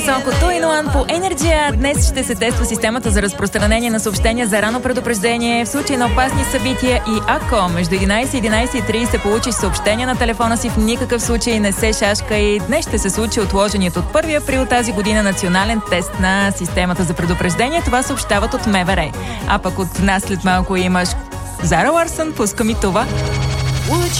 Сисоко Туинуан по Енерджия. Днес ще се тества системата за разпространение на съобщения за рано предупреждение в случай на опасни събития и ако между 11 и 11:30 получиш съобщение на телефона си, в никакъв случай не се шашкай. Днес ще се случи отложеният от 1 април тази година национален тест на системата за предупреждение. Това съобщават от МВР. А пък от нас след малко имаш Зара Ларсън, пуска ми това.